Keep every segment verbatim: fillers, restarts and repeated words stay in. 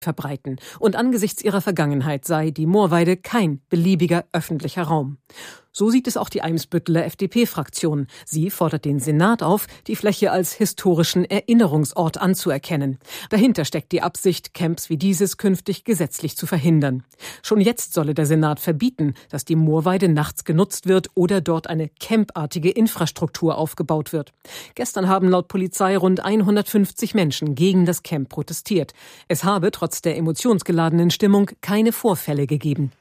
verbreiten. Und angesichts ihrer Vergangenheit sei die Moorweide kein beliebiger öffentlicher Raum. So sieht es auch die Eimsbütteler F D P-Fraktion. Sie fordert den Senat auf, die Fläche als historischen Erinnerungsort anzuerkennen. Dahinter steckt die Absicht, Camps wie dieses künftig gesetzlich zu verhindern. Schon jetzt solle der Senat verbieten, dass die Moorweide nachts genutzt wird oder dort eine campartige Infrastruktur aufgebaut wird. Gestern haben laut Polizei rund hundertfünfzig Menschen gegen das Camp protestiert. Es habe trotz der emotionsgeladenen Stimmung keine Vorfälle gegeben.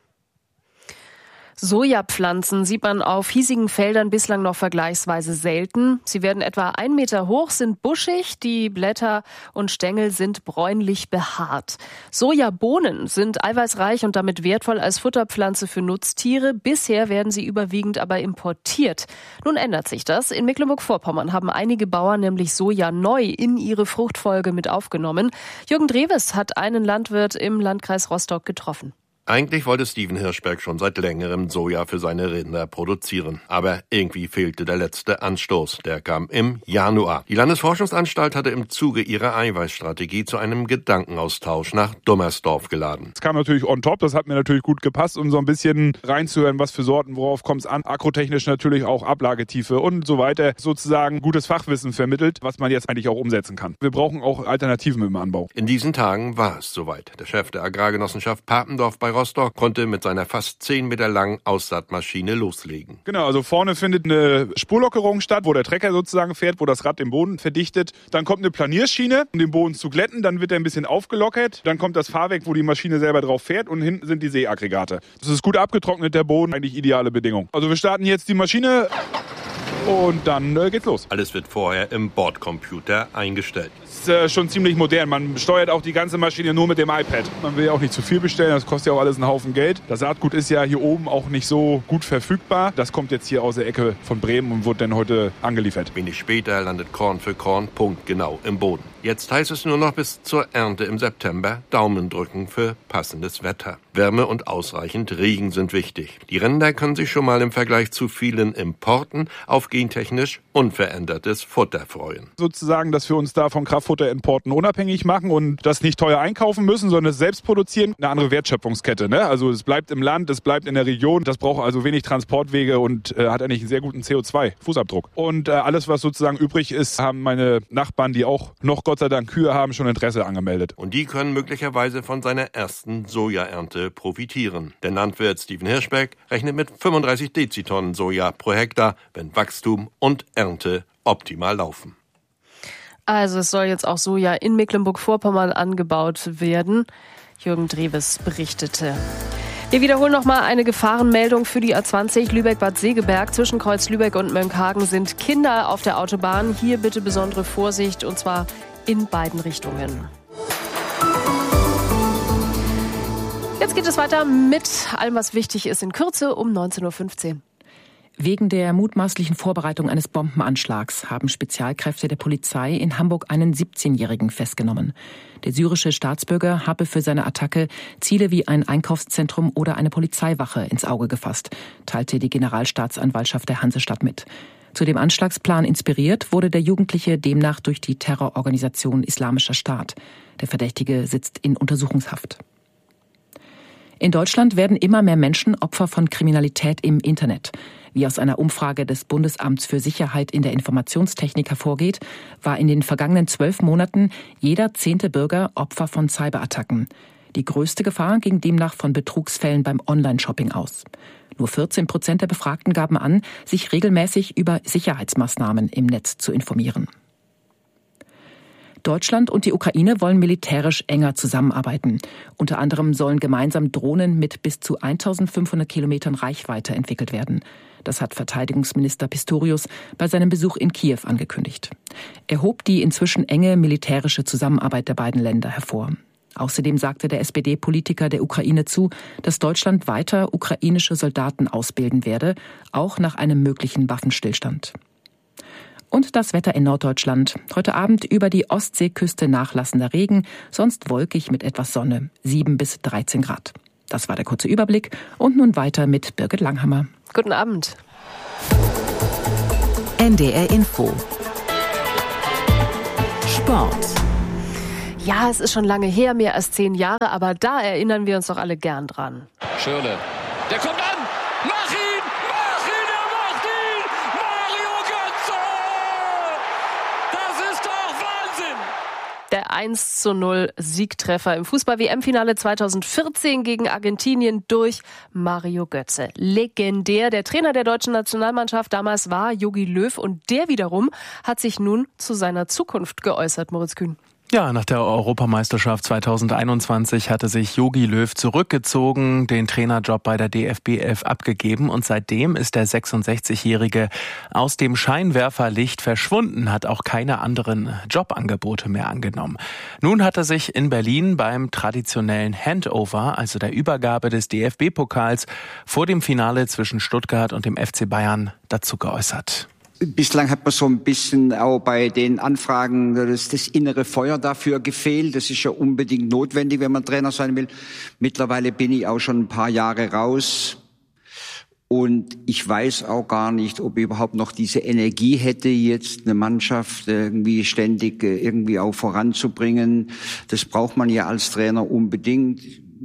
Sojapflanzen sieht man auf hiesigen Feldern bislang noch vergleichsweise selten. Sie werden etwa einen Meter hoch, sind buschig, die Blätter und Stängel sind bräunlich behaart. Sojabohnen sind eiweißreich und damit wertvoll als Futterpflanze für Nutztiere. Bisher werden sie überwiegend aber importiert. Nun ändert sich das. In Mecklenburg-Vorpommern haben einige Bauern nämlich Soja neu in ihre Fruchtfolge mit aufgenommen. Jürgen Drewes hat einen Landwirt im Landkreis Rostock getroffen. Eigentlich wollte Steven Hirschberg schon seit längerem Soja für seine Rinder produzieren. Aber irgendwie fehlte der letzte Anstoß. Der kam im Januar. Die Landesforschungsanstalt hatte im Zuge ihrer Eiweißstrategie zu einem Gedankenaustausch nach Dummersdorf geladen. Es kam natürlich on top, das hat mir natürlich gut gepasst, um so ein bisschen reinzuhören, was für Sorten, worauf kommt es an. Agrotechnisch natürlich auch Ablagetiefe und so weiter. Sozusagen gutes Fachwissen vermittelt, was man jetzt eigentlich auch umsetzen kann. Wir brauchen auch Alternativen im Anbau. In diesen Tagen war es soweit. Der Chef der Agrargenossenschaft Papendorf bei Rostock konnte mit seiner fast zehn Meter langen Aussaatmaschine loslegen. Genau, also vorne findet eine Spurlockerung statt, wo der Trecker sozusagen fährt, wo das Rad den Boden verdichtet. Dann kommt eine Planierschiene, um den Boden zu glätten. Dann wird er ein bisschen aufgelockert. Dann kommt das Fahrwerk, wo die Maschine selber drauf fährt. Und hinten sind die Seeaggregate. Das ist gut abgetrocknet, der Boden. Eigentlich ideale Bedingung. Also wir starten jetzt die Maschine. Und dann äh, geht's los. Alles wird vorher im Bordcomputer eingestellt. Das ist äh, schon ziemlich modern. Man steuert auch die ganze Maschine nur mit dem iPad. Man will ja auch nicht zu viel bestellen, das kostet ja auch alles einen Haufen Geld. Das Saatgut ist ja hier oben auch nicht so gut verfügbar. Das kommt jetzt hier aus der Ecke von Bremen und wird dann heute angeliefert. Wenig später landet Korn für Korn punktgenau im Boden. Jetzt heißt es nur noch bis zur Ernte im September Daumen drücken für passendes Wetter. Wärme und ausreichend Regen sind wichtig. Die Rinder können sich schon mal im Vergleich zu vielen Importen auf gentechnisch unverändertes Futter freuen. Sozusagen, dass wir uns da von Kraftfutterimporten unabhängig machen und das nicht teuer einkaufen müssen, sondern es selbst produzieren. Eine andere Wertschöpfungskette, ne? Also es bleibt im Land, es bleibt in der Region. Das braucht also wenig Transportwege und äh, hat eigentlich einen sehr guten C O zwei Fußabdruck. Und äh, alles, was sozusagen übrig ist, haben meine Nachbarn, die auch noch Gott sei Dank Kühe haben, schon Interesse angemeldet. Und die können möglicherweise von seiner ersten Sojaernte profitieren. Der Landwirt Steven Hirschberg rechnet mit fünfunddreißig Dezitonnen Soja pro Hektar, wenn Wachstum und Ernte optimal laufen. Also es soll jetzt auch Soja in Mecklenburg-Vorpommern angebaut werden. Jürgen Drewes berichtete. Wir wiederholen nochmal eine Gefahrenmeldung für die A zwanzig Lübeck-Bad Segeberg. Zwischen Kreuz Lübeck und Mönckehagen sind Kinder auf der Autobahn. Hier bitte besondere Vorsicht und zwar in beiden Richtungen. Jetzt geht es weiter mit allem, was wichtig ist in Kürze um neunzehn Uhr fünfzehn. Wegen der mutmaßlichen Vorbereitung eines Bombenanschlags haben Spezialkräfte der Polizei in Hamburg einen siebzehnjährigen festgenommen. Der syrische Staatsbürger habe für seine Attacke Ziele wie ein Einkaufszentrum oder eine Polizeiwache ins Auge gefasst, teilte die Generalstaatsanwaltschaft der Hansestadt mit. Zu dem Anschlagsplan inspiriert wurde der Jugendliche demnach durch die Terrororganisation Islamischer Staat. Der Verdächtige sitzt in Untersuchungshaft. In Deutschland werden immer mehr Menschen Opfer von Kriminalität im Internet. Wie aus einer Umfrage des Bundesamts für Sicherheit in der Informationstechnik hervorgeht, war in den vergangenen zwölf Monaten jeder zehnte Bürger Opfer von Cyberattacken. Die größte Gefahr ging demnach von Betrugsfällen beim Online-Shopping aus. Nur vierzehn Prozent der Befragten gaben an, sich regelmäßig über Sicherheitsmaßnahmen im Netz zu informieren. Deutschland und die Ukraine wollen militärisch enger zusammenarbeiten. Unter anderem sollen gemeinsam Drohnen mit bis zu eintausendfünfhundert Kilometern Reichweite entwickelt werden. Das hat Verteidigungsminister Pistorius bei seinem Besuch in Kiew angekündigt. Er hob die inzwischen enge militärische Zusammenarbeit der beiden Länder hervor. Außerdem sagte der S P D-Politiker der Ukraine zu, dass Deutschland weiter ukrainische Soldaten ausbilden werde, auch nach einem möglichen Waffenstillstand. Und das Wetter in Norddeutschland. Heute Abend über die Ostseeküste nachlassender Regen, sonst wolkig mit etwas Sonne, sieben bis dreizehn Grad. Das war der kurze Überblick und nun weiter mit Birgit Langhammer. Guten Abend. N D R Info. Sport. Ja, es ist schon lange her, mehr als zehn Jahre, aber da erinnern wir uns doch alle gern dran. Schürrle, der kommt an! Mach ihn! Mach ihn! Er macht ihn! Mario Götze! Das ist doch Wahnsinn! Der eins zu null Siegtreffer im Fußball-W M-Finale zweitausendvierzehn gegen Argentinien durch Mario Götze. Legendär. Der Trainer der deutschen Nationalmannschaft damals war Jogi Löw und der wiederum hat sich nun zu seiner Zukunft geäußert, Moritz Kühn. Ja, nach der Europameisterschaft zweitausendeinundzwanzig hatte sich Jogi Löw zurückgezogen, den Trainerjob bei der D F B elf abgegeben und seitdem ist der sechsundsechzigjährige aus dem Scheinwerferlicht verschwunden, hat auch keine anderen Jobangebote mehr angenommen. Nun hat er sich in Berlin beim traditionellen Handover, also der Übergabe des D F B-Pokals vor dem Finale zwischen Stuttgart und dem F C Bayern dazu geäußert. Bislang hat mir so ein bisschen auch bei den Anfragen das, das innere Feuer dafür gefehlt. Das ist ja unbedingt notwendig, wenn man Trainer sein will. Mittlerweile bin ich auch schon ein paar Jahre raus. Und ich weiß auch gar nicht, ob ich überhaupt noch diese Energie hätte, jetzt eine Mannschaft irgendwie ständig irgendwie auch voranzubringen. Das braucht man ja als Trainer unbedingt.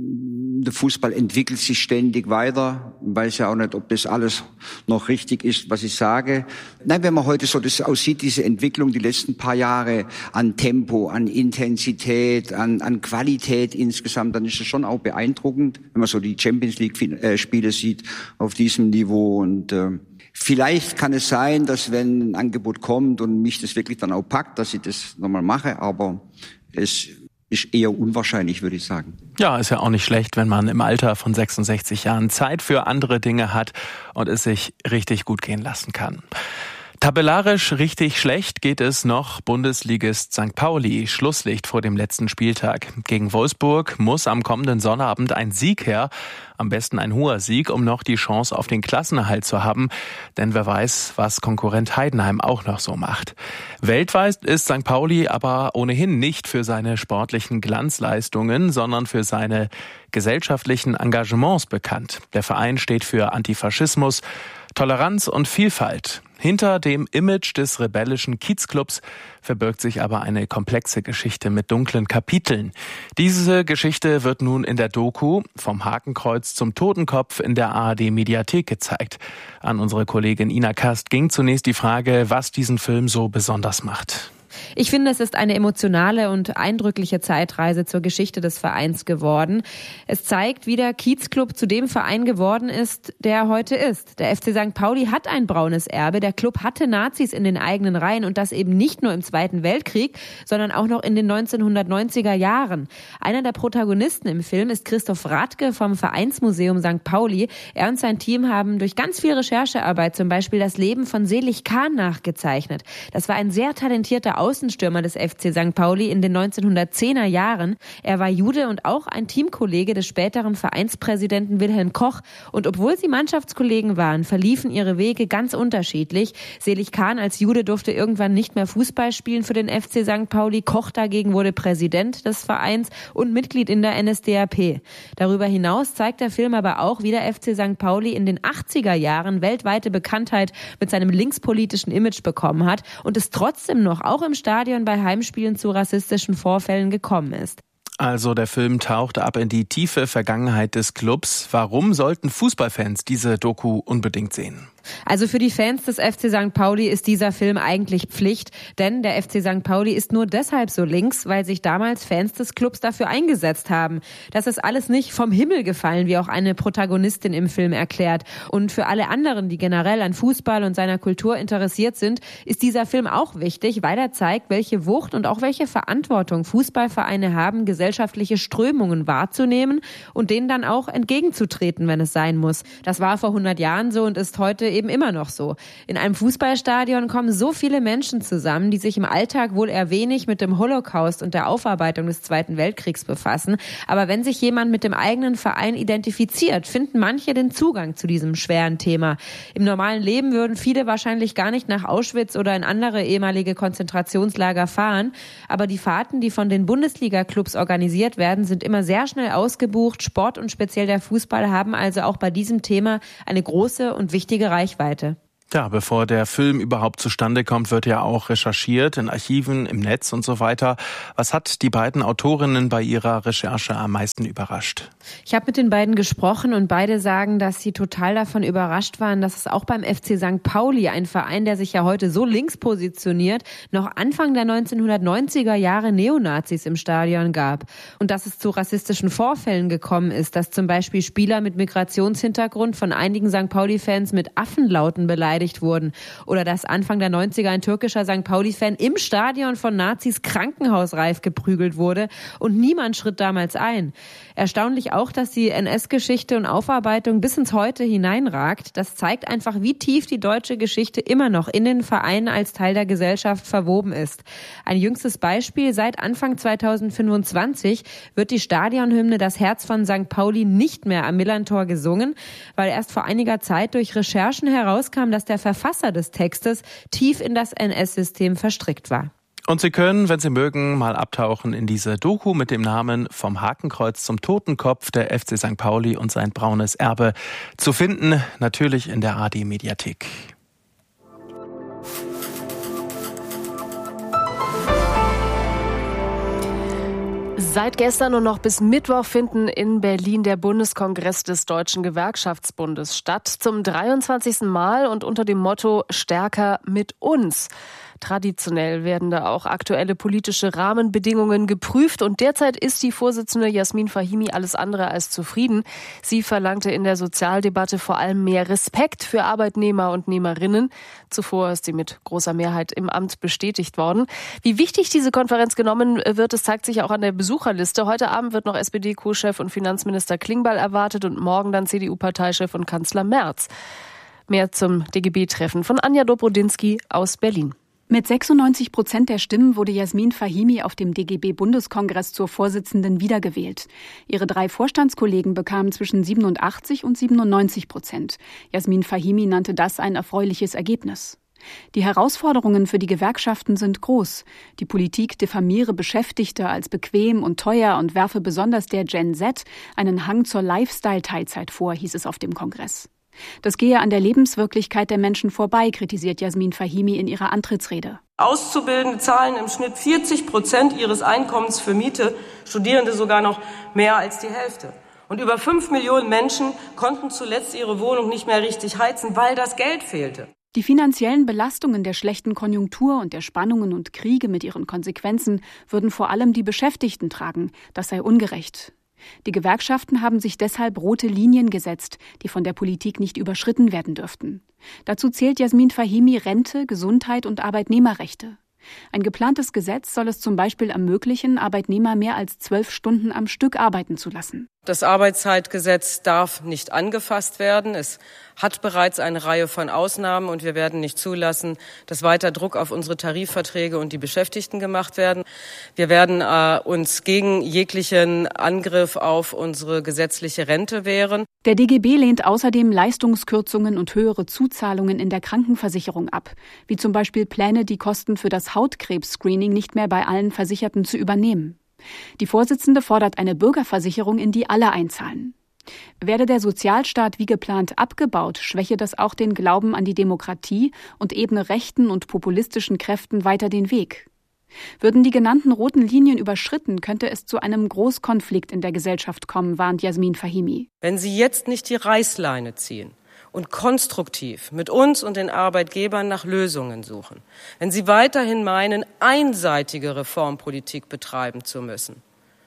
Der Fußball entwickelt sich ständig weiter. Ich weiß ja auch nicht, ob das alles noch richtig ist, was ich sage. Nein, wenn man heute so das aussieht, diese Entwicklung die letzten paar Jahre an Tempo, an Intensität, an, an Qualität insgesamt, dann ist es schon auch beeindruckend, wenn man so die Champions League-Spiele sieht auf diesem Niveau. Und äh, vielleicht kann es sein, dass wenn ein Angebot kommt und mich das wirklich dann auch packt, dass ich das nochmal mache, aber es ist eher unwahrscheinlich, würde ich sagen. Ja, ist ja auch nicht schlecht, wenn man im Alter von sechsundsechzig Jahren Zeit für andere Dinge hat und es sich richtig gut gehen lassen kann. Tabellarisch richtig schlecht geht es noch Bundesligist Sankt Pauli. Schlusslicht vor dem letzten Spieltag. Gegen Wolfsburg muss am kommenden Sonnabend ein Sieg her. Am besten ein hoher Sieg, um noch die Chance auf den Klassenerhalt zu haben. Denn wer weiß, was Konkurrent Heidenheim auch noch so macht. Weltweit ist Sankt Pauli aber ohnehin nicht für seine sportlichen Glanzleistungen, sondern für seine gesellschaftlichen Engagements bekannt. Der Verein steht für Antifaschismus, Toleranz und Vielfalt. Hinter dem Image des rebellischen Kiezclubs verbirgt sich aber eine komplexe Geschichte mit dunklen Kapiteln. Diese Geschichte wird nun in der Doku Vom Hakenkreuz zum Totenkopf in der A R D-Mediathek gezeigt. An unsere Kollegin Ina Kast ging zunächst die Frage, was diesen Film so besonders macht. Ich finde, es ist eine emotionale und eindrückliche Zeitreise zur Geschichte des Vereins geworden. Es zeigt, wie der Kiezclub zu dem Verein geworden ist, der er heute ist. Der F C Sankt Pauli hat ein braunes Erbe. Der Club hatte Nazis in den eigenen Reihen und das eben nicht nur im Zweiten Weltkrieg, sondern auch noch in den neunzehnhundertneunziger Jahren. Einer der Protagonisten im Film ist Christoph Radke vom Vereinsmuseum Sankt Pauli. Er und sein Team haben durch ganz viel Recherchearbeit zum Beispiel das Leben von Selig Kahn nachgezeichnet. Das war ein sehr talentierter Außenstürmer des F C Sankt Pauli in den neunzehnhundertzehner Jahren. Er war Jude und auch ein Teamkollege des späteren Vereinspräsidenten Wilhelm Koch. Und obwohl sie Mannschaftskollegen waren, verliefen ihre Wege ganz unterschiedlich. Selig Kahn als Jude durfte irgendwann nicht mehr Fußball spielen für den F C Sankt Pauli. Koch dagegen wurde Präsident des Vereins und Mitglied in der N S D A P. Darüber hinaus zeigt der Film aber auch, wie der F C Sankt Pauli in den achtziger Jahren weltweite Bekanntheit mit seinem linkspolitischen Image bekommen hat und es trotzdem noch auch im Stadion bei Heimspielen zu rassistischen Vorfällen gekommen ist. Also der Film taucht ab in die tiefe Vergangenheit des Clubs. Warum sollten Fußballfans diese Doku unbedingt sehen? Also für die Fans des F C Sankt Pauli ist dieser Film eigentlich Pflicht, denn der F C Sankt Pauli ist nur deshalb so links, weil sich damals Fans des Clubs dafür eingesetzt haben. Das ist alles nicht vom Himmel gefallen, wie auch eine Protagonistin im Film erklärt. Und für alle anderen, die generell an Fußball und seiner Kultur interessiert sind, ist dieser Film auch wichtig, weil er zeigt, welche Wucht und auch welche Verantwortung Fußballvereine haben, gesellschaftliche Strömungen wahrzunehmen und denen dann auch entgegenzutreten, wenn es sein muss. Das war vor hundert Jahren so und ist heute eben immer noch so. In einem Fußballstadion kommen so viele Menschen zusammen, die sich im Alltag wohl eher wenig mit dem Holocaust und der Aufarbeitung des Zweiten Weltkriegs befassen. Aber wenn sich jemand mit dem eigenen Verein identifiziert, finden manche den Zugang zu diesem schweren Thema. Im normalen Leben würden viele wahrscheinlich gar nicht nach Auschwitz oder in andere ehemalige Konzentrationslager fahren. Aber die Fahrten, die von den Bundesliga-Clubs organisiert werden, sind immer sehr schnell ausgebucht. Sport und speziell der Fußball haben also auch bei diesem Thema eine große und wichtige Reichweite. Ja, bevor der Film überhaupt zustande kommt, wird ja auch recherchiert in Archiven, im Netz und so weiter. Was hat die beiden Autorinnen bei ihrer Recherche am meisten überrascht? Ich habe mit den beiden gesprochen und beide sagen, dass sie total davon überrascht waren, dass es auch beim F C Sankt Pauli, ein Verein, der sich ja heute so links positioniert, noch Anfang der neunzehnhundertneunziger Jahre Neonazis im Stadion gab. Und dass es zu rassistischen Vorfällen gekommen ist, dass zum Beispiel Spieler mit Migrationshintergrund von einigen Sankt Pauli-Fans mit Affenlauten beleidigt wurden. Oder dass Anfang der neunziger ein türkischer Sankt Pauli-Fan im Stadion von Nazis krankenhausreif geprügelt wurde und niemand schritt damals ein. Erstaunlich auch, dass die N S-Geschichte und Aufarbeitung bis ins Heute hineinragt. Das zeigt einfach, wie tief die deutsche Geschichte immer noch in den Vereinen als Teil der Gesellschaft verwoben ist. Ein jüngstes Beispiel: Seit Anfang zweitausendfünfundzwanzig wird die Stadionhymne Das Herz von Sankt Pauli nicht mehr am Millerntor gesungen, weil erst vor einiger Zeit durch Recherchen herauskam, dass der Verfasser des Textes tief in das N S-System verstrickt war. Und Sie können, wenn Sie mögen, mal abtauchen in diese Doku mit dem Namen Vom Hakenkreuz zum Totenkopf, der F C Sankt Pauli und sein braunes Erbe, zu finden, natürlich in der A R D-Mediathek. Seit gestern und noch bis Mittwoch finden in Berlin der Bundeskongress des Deutschen Gewerkschaftsbundes statt. Zum dreiundzwanzigsten Mal und unter dem Motto Stärker mit uns. Traditionell werden da auch aktuelle politische Rahmenbedingungen geprüft und derzeit ist die Vorsitzende Jasmin Fahimi alles andere als zufrieden. Sie verlangte in der Sozialdebatte vor allem mehr Respekt für Arbeitnehmer und Nehmerinnen. Zuvor ist sie mit großer Mehrheit im Amt bestätigt worden. Wie wichtig diese Konferenz genommen wird, das zeigt sich auch an der Besucherliste. Heute Abend wird noch S P D-Co-Chef und Finanzminister Klingbeil erwartet und morgen dann C D U-Parteichef und Kanzler Merz. Mehr zum D G B-Treffen von Anja Dobrodinsky aus Berlin. Mit sechsundneunzig Prozent der Stimmen wurde Jasmin Fahimi auf dem D G B-Bundeskongress zur Vorsitzenden wiedergewählt. Ihre drei Vorstandskollegen bekamen zwischen siebenundachtzig und siebenundneunzig Prozent. Jasmin Fahimi nannte das ein erfreuliches Ergebnis. Die Herausforderungen für die Gewerkschaften sind groß. Die Politik diffamiere Beschäftigte als bequem und teuer und werfe besonders der Gen Z einen Hang zur Lifestyle-Teilzeit vor, hieß es auf dem Kongress. Das gehe an der Lebenswirklichkeit der Menschen vorbei, kritisiert Jasmin Fahimi in ihrer Antrittsrede. Auszubildende zahlen im Schnitt vierzig Prozent ihres Einkommens für Miete, Studierende sogar noch mehr als die Hälfte. Und über fünf Millionen Menschen konnten zuletzt ihre Wohnung nicht mehr richtig heizen, weil das Geld fehlte. Die finanziellen Belastungen der schlechten Konjunktur und der Spannungen und Kriege mit ihren Konsequenzen würden vor allem die Beschäftigten tragen. Das sei ungerecht. Die Gewerkschaften haben sich deshalb rote Linien gesetzt, die von der Politik nicht überschritten werden dürften. Dazu zählt Jasmin Fahimi Rente, Gesundheit und Arbeitnehmerrechte. Ein geplantes Gesetz soll es zum Beispiel ermöglichen, Arbeitnehmer mehr als zwölf Stunden am Stück arbeiten zu lassen. Das Arbeitszeitgesetz darf nicht angefasst werden. Es hat bereits eine Reihe von Ausnahmen und wir werden nicht zulassen, dass weiter Druck auf unsere Tarifverträge und die Beschäftigten gemacht werden. Wir werden äh, uns gegen jeglichen Angriff auf unsere gesetzliche Rente wehren. Der D G B lehnt außerdem Leistungskürzungen und höhere Zuzahlungen in der Krankenversicherung ab, wie zum Beispiel Pläne, die Kosten für das Hautkrebs-Screening nicht mehr bei allen Versicherten zu übernehmen. Die Vorsitzende fordert eine Bürgerversicherung, in die alle einzahlen. Werde der Sozialstaat wie geplant abgebaut, schwäche das auch den Glauben an die Demokratie und ebne rechten und populistischen Kräften weiter den Weg. Würden die genannten roten Linien überschritten, könnte es zu einem Großkonflikt in der Gesellschaft kommen, warnt Jasmin Fahimi. Wenn Sie jetzt nicht die Reißleine ziehen und konstruktiv mit uns und den Arbeitgebern nach Lösungen suchen, wenn Sie weiterhin meinen, einseitige Reformpolitik betreiben zu müssen,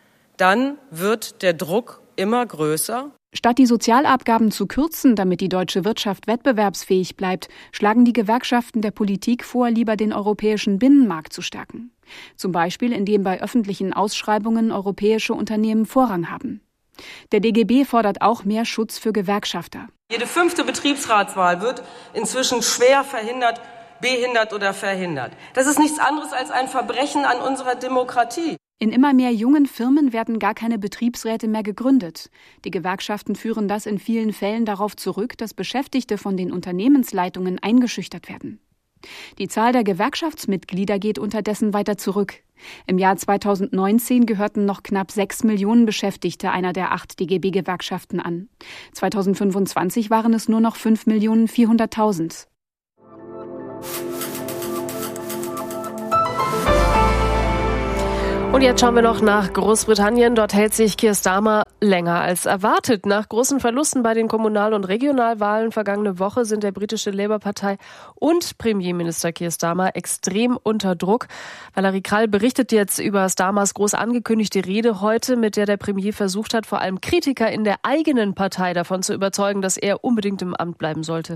dann wird der Druck immer größer. Statt die Sozialabgaben zu kürzen, damit die deutsche Wirtschaft wettbewerbsfähig bleibt, schlagen die Gewerkschaften der Politik vor, lieber den europäischen Binnenmarkt zu stärken. Zum Beispiel, indem bei öffentlichen Ausschreibungen europäische Unternehmen Vorrang haben. Der D G B fordert auch mehr Schutz für Gewerkschafter. Jede fünfte Betriebsratswahl wird inzwischen schwer verhindert, behindert oder verhindert. Das ist nichts anderes als ein Verbrechen an unserer Demokratie. In immer mehr jungen Firmen werden gar keine Betriebsräte mehr gegründet. Die Gewerkschaften führen das in vielen Fällen darauf zurück, dass Beschäftigte von den Unternehmensleitungen eingeschüchtert werden. Die Zahl der Gewerkschaftsmitglieder geht unterdessen weiter zurück. Im Jahr zweitausendneunzehn gehörten noch knapp sechs Millionen Beschäftigte einer der acht D G B-Gewerkschaften an. zweitausendfünfundzwanzig waren es nur noch fünf Millionen vierhunderttausend. Und jetzt schauen wir noch nach Großbritannien. Dort hält sich Keir Starmer länger als erwartet. Nach großen Verlusten bei den Kommunal- und Regionalwahlen vergangene Woche sind der britische Labour-Partei und Premierminister Keir Starmer extrem unter Druck. Valerie Krall berichtet jetzt über Starmers groß angekündigte Rede heute, mit der der Premier versucht hat, vor allem Kritiker in der eigenen Partei davon zu überzeugen, dass er unbedingt im Amt bleiben sollte.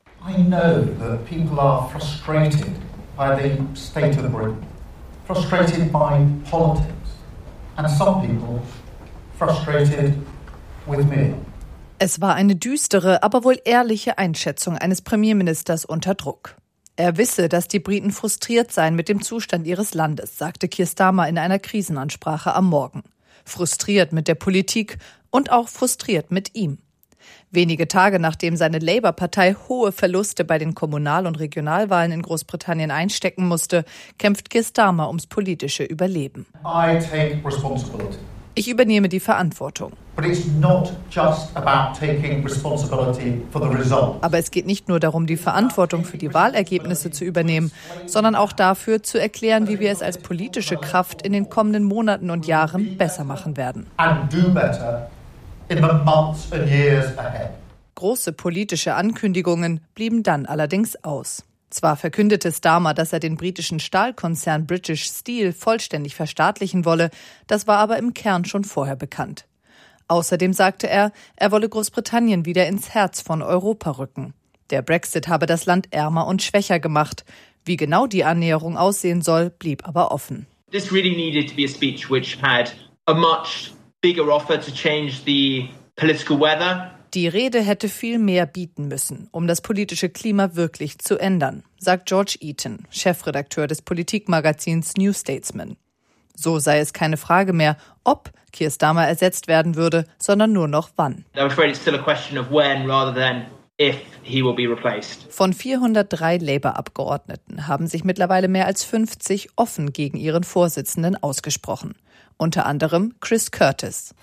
I know that people are frustrated by the state of Britain. Frustrated by politics, and some people frustrated with me. Es war eine düstere, aber wohl ehrliche Einschätzung eines Premierministers unter Druck. Er wisse, dass die Briten frustriert seien mit dem Zustand ihres Landes, sagte Keir Starmer in einer Krisenansprache am Morgen. Frustriert mit der Politik und auch frustriert mit ihm. Wenige Tage nachdem seine Labour-Partei hohe Verluste bei den Kommunal- und Regionalwahlen in Großbritannien einstecken musste, kämpft Keir Starmer ums politische Überleben. I take responsibility. Ich übernehme die Verantwortung. But it's not just about taking responsibility for the result. Aber es geht nicht nur darum, die Verantwortung für die Wahlergebnisse zu übernehmen, sondern auch dafür zu erklären, wie wir es als politische Kraft in den kommenden Monaten und Jahren besser machen werden. And do better in the months and years ahead. Große politische Ankündigungen blieben dann allerdings aus. Zwar verkündete Starmer, dass er den britischen Stahlkonzern British Steel vollständig verstaatlichen wolle, das war aber im Kern schon vorher bekannt. Außerdem sagte er, er wolle Großbritannien wieder ins Herz von Europa rücken. Der Brexit habe das Land ärmer und schwächer gemacht. Wie genau die Annäherung aussehen soll, blieb aber offen. This really needed to be a speech which had a much bigger offer to change the political weather. Die Rede hätte viel mehr bieten müssen, um das politische Klima wirklich zu ändern, sagt George Eaton, Chefredakteur des Politikmagazins New Statesman. So sei es keine Frage mehr, ob Keir Starmer ersetzt werden würde, sondern nur noch wann. I'm afraid it's still a question of when rather than if he will be replaced. Von vierhundertdrei Labour-Abgeordneten haben sich mittlerweile mehr als fünfzig offen gegen ihren Vorsitzenden ausgesprochen. Unter anderem Chris Curtis.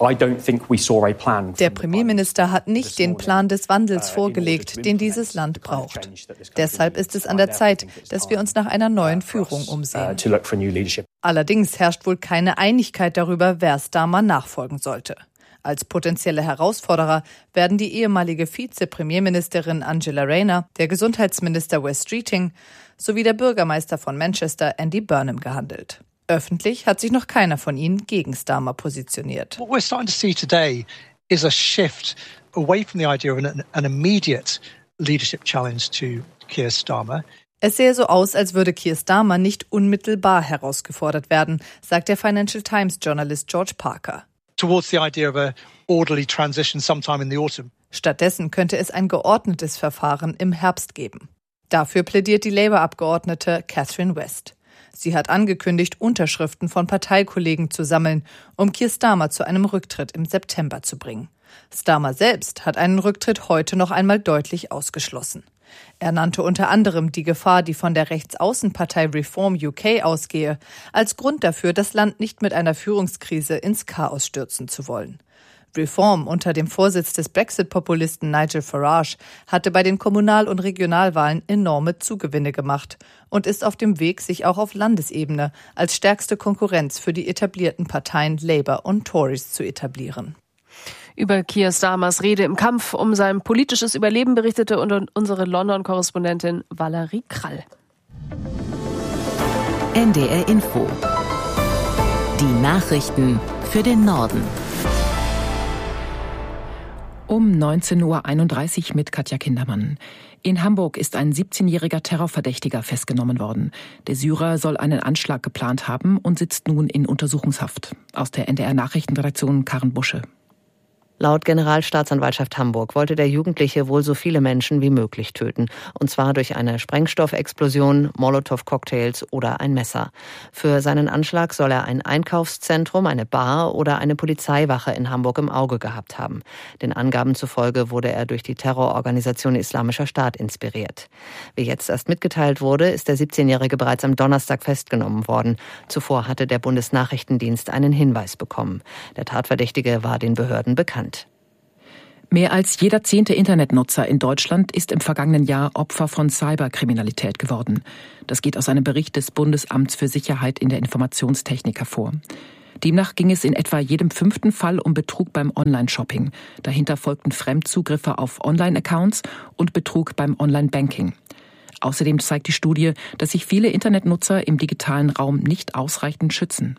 Der Premierminister hat nicht den Plan des Wandels vorgelegt, den dieses Land braucht. Deshalb ist es an der Zeit, dass wir uns nach einer neuen Führung umsehen. Allerdings herrscht wohl keine Einigkeit darüber, wer Starmer nachfolgen sollte. Als potenzielle Herausforderer werden die ehemalige Vize-Premierministerin Angela Rayner, der Gesundheitsminister Wes Streeting sowie der Bürgermeister von Manchester Andy Burnham gehandelt. Öffentlich hat sich noch keiner von ihnen gegen Starmer positioniert. What we're starting to see today is a shift away from the idea of an, an immediate leadership challenge to Keir Starmer. Es sähe so aus, als würde Keir Starmer nicht unmittelbar herausgefordert werden, sagt der Financial Times-Journalist George Parker. Towards the idea of a orderly transition sometime in the autumn. Stattdessen könnte es ein geordnetes Verfahren im Herbst geben. Dafür plädiert die Labour-Abgeordnete Catherine West. Sie hat angekündigt, Unterschriften von Parteikollegen zu sammeln, um Keir Starmer zu einem Rücktritt im September zu bringen. Starmer selbst hat einen Rücktritt heute noch einmal deutlich ausgeschlossen. Er nannte unter anderem die Gefahr, die von der Rechtsaußenpartei Reform U K ausgehe, als Grund dafür, das Land nicht mit einer Führungskrise ins Chaos stürzen zu wollen. Reform unter dem Vorsitz des Brexit-Populisten Nigel Farage hatte bei den Kommunal- und Regionalwahlen enorme Zugewinne gemacht und ist auf dem Weg, sich auch auf Landesebene als stärkste Konkurrenz für die etablierten Parteien Labour und Tories zu etablieren. Über Keir Starmers Rede im Kampf um sein politisches Überleben berichtete unsere London-Korrespondentin Valerie Krall. N D R Info. Die Nachrichten für den Norden. Um neunzehn Uhr einunddreißig mit Katja Kindermann. In Hamburg ist ein siebzehnjähriger Terrorverdächtiger festgenommen worden. Der Syrer soll einen Anschlag geplant haben und sitzt nun in Untersuchungshaft. Aus der N D R-Nachrichtenredaktion Karen Busche. Laut Generalstaatsanwaltschaft Hamburg wollte der Jugendliche wohl so viele Menschen wie möglich töten. Und zwar durch eine Sprengstoffexplosion, Molotow-Cocktails oder ein Messer. Für seinen Anschlag soll er ein Einkaufszentrum, eine Bar oder eine Polizeiwache in Hamburg im Auge gehabt haben. Den Angaben zufolge wurde er durch die Terrororganisation Islamischer Staat inspiriert. Wie jetzt erst mitgeteilt wurde, ist der siebzehnjährige bereits am Donnerstag festgenommen worden. Zuvor hatte der Bundesnachrichtendienst einen Hinweis bekommen. Der Tatverdächtige war den Behörden bekannt. Mehr als jeder zehnte Internetnutzer in Deutschland ist im vergangenen Jahr Opfer von Cyberkriminalität geworden. Das geht aus einem Bericht des Bundesamts für Sicherheit in der Informationstechnik hervor. Demnach ging es in etwa jedem fünften Fall um Betrug beim Online-Shopping. Dahinter folgten Fremdzugriffe auf Online-Accounts und Betrug beim Online-Banking. Außerdem zeigt die Studie, dass sich viele Internetnutzer im digitalen Raum nicht ausreichend schützen.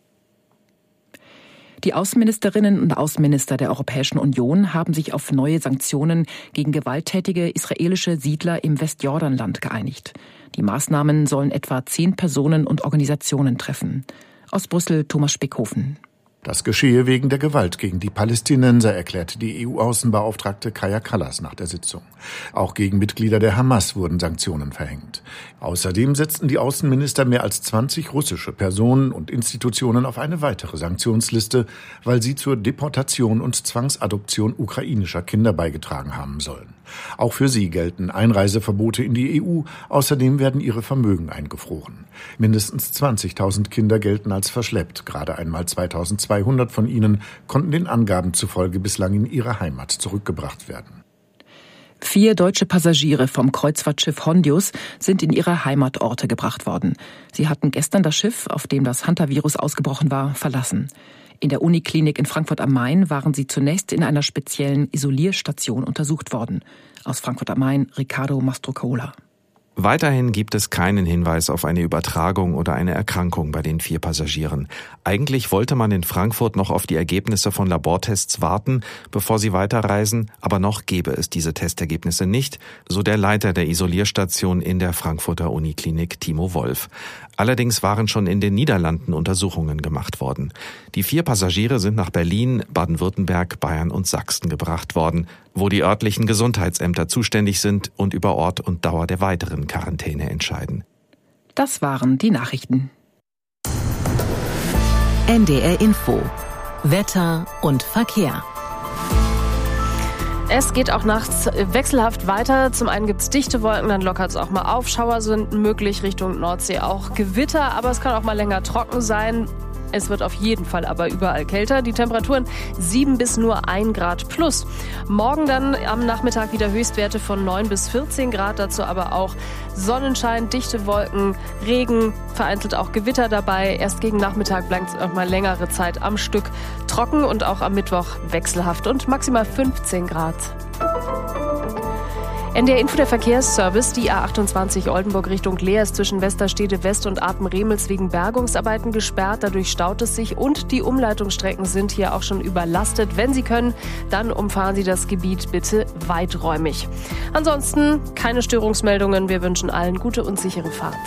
Die Außenministerinnen und Außenminister der Europäischen Union haben sich auf neue Sanktionen gegen gewalttätige israelische Siedler im Westjordanland geeinigt. Die Maßnahmen sollen etwa zehn Personen und Organisationen treffen. Aus Brüssel Thomas Spickhofen. Das geschehe wegen der Gewalt gegen die Palästinenser, erklärte die E U-Außenbeauftragte Kaja Kallas nach der Sitzung. Auch gegen Mitglieder der Hamas wurden Sanktionen verhängt. Außerdem setzten die Außenminister mehr als zwanzig russische Personen und Institutionen auf eine weitere Sanktionsliste, weil sie zur Deportation und Zwangsadoption ukrainischer Kinder beigetragen haben sollen. Auch für sie gelten Einreiseverbote in die E U. Außerdem werden ihre Vermögen eingefroren. Mindestens zwanzigtausend Kinder gelten als verschleppt. Gerade einmal zweitausendzweihundert von ihnen konnten den Angaben zufolge bislang in ihre Heimat zurückgebracht werden. Vier deutsche Passagiere vom Kreuzfahrtschiff Hondius sind in ihre Heimatorte gebracht worden. Sie hatten gestern das Schiff, auf dem das Hantavirus ausgebrochen war, verlassen. In der Uniklinik in Frankfurt am Main waren sie zunächst in einer speziellen Isolierstation untersucht worden. Aus Frankfurt am Main, Ricardo Mastrocola. Weiterhin gibt es keinen Hinweis auf eine Übertragung oder eine Erkrankung bei den vier Passagieren. Eigentlich wollte man in Frankfurt noch auf die Ergebnisse von Labortests warten, bevor sie weiterreisen, aber noch gäbe es diese Testergebnisse nicht, so der Leiter der Isolierstation in der Frankfurter Uniklinik, Timo Wolf. Allerdings waren schon in den Niederlanden Untersuchungen gemacht worden. Die vier Passagiere sind nach Berlin, Baden-Württemberg, Bayern und Sachsen gebracht worden, wo die örtlichen Gesundheitsämter zuständig sind und über Ort und Dauer der weiteren Quarantäne entscheiden. Das waren die Nachrichten. N D R Info. Wetter und Verkehr. Es geht auch nachts wechselhaft weiter. Zum einen gibt es dichte Wolken, dann lockert es auch mal auf. Schauer sind möglich, Richtung Nordsee auch Gewitter, aber es kann auch mal länger trocken sein. Es wird auf jeden Fall aber überall kälter. Die Temperaturen sieben bis nur ein Grad plus. Morgen dann am Nachmittag wieder Höchstwerte von neun bis vierzehn Grad. Dazu aber auch Sonnenschein, dichte Wolken, Regen, vereinzelt auch Gewitter dabei. Erst gegen Nachmittag bleibt es auch mal längere Zeit am Stück trocken und auch am Mittwoch wechselhaft und maximal fünfzehn Grad. N D R Info, der Verkehrsservice. Die A achtundzwanzig Oldenburg Richtung Leer ist zwischen Westerstede West und Apen-Remels wegen Bergungsarbeiten gesperrt. Dadurch staut es sich und die Umleitungsstrecken sind hier auch schon überlastet. Wenn Sie können, dann umfahren Sie das Gebiet bitte weiträumig. Ansonsten keine Störungsmeldungen. Wir wünschen allen gute und sichere Fahrt.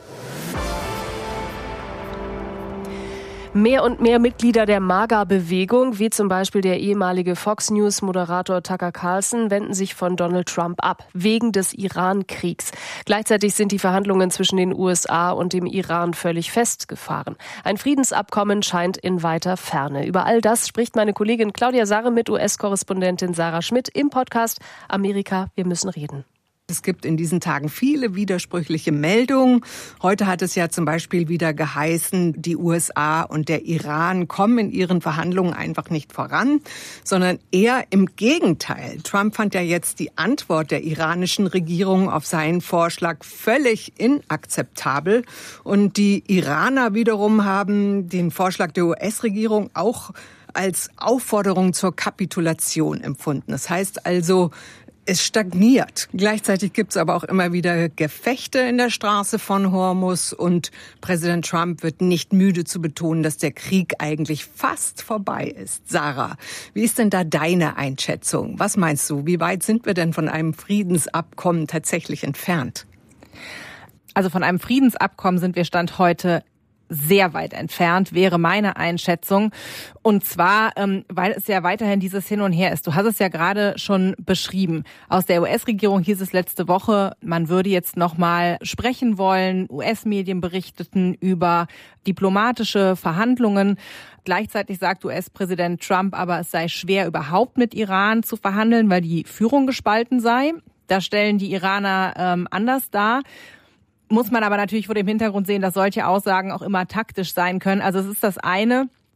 Mehr und mehr Mitglieder der MAGA-Bewegung, wie zum Beispiel der ehemalige Fox News-Moderator Tucker Carlson, wenden sich von Donald Trump ab, wegen des Iran-Kriegs. Gleichzeitig sind die Verhandlungen zwischen den U S A und dem Iran völlig festgefahren. Ein Friedensabkommen scheint in weiter Ferne. Über all das spricht meine Kollegin Claudia Sarre mit U S-Korrespondentin Sarah Schmidt im Podcast Amerika, wir müssen reden. Es gibt in diesen Tagen viele widersprüchliche Meldungen. Heute hat es ja zum Beispiel wieder geheißen, die U S A und der Iran kommen in ihren Verhandlungen einfach nicht voran, sondern eher im Gegenteil. Trump fand ja jetzt die Antwort der iranischen Regierung auf seinen Vorschlag völlig inakzeptabel. Und die Iraner wiederum haben den Vorschlag der U S-Regierung auch als Aufforderung zur Kapitulation empfunden. Das heißt also, es stagniert. Gleichzeitig gibt es aber auch immer wieder Gefechte in der Straße von Hormuz und Präsident Trump wird nicht müde zu betonen, dass der Krieg eigentlich fast vorbei ist. Sarah, wie ist denn da deine Einschätzung? Was meinst du? Wie weit sind wir denn von einem Friedensabkommen tatsächlich entfernt? Also von einem Friedensabkommen sind wir Stand heute sehr weit entfernt, wäre meine Einschätzung. Und zwar, ähm, weil es ja weiterhin dieses Hin und Her ist. Du hast es ja gerade schon beschrieben. Aus der U S-Regierung hieß es letzte Woche, man würde jetzt nochmal sprechen wollen. U S-Medien berichteten über diplomatische Verhandlungen. Gleichzeitig sagt U S-Präsident Trump aber, es sei schwer, überhaupt mit Iran zu verhandeln, weil die Führung gespalten sei. Da stellen die Iraner ähm, anders dar. Muss man aber natürlich vor dem Hintergrund sehen, dass solche Aussagen auch immer taktisch sein können. Also es ist das eine.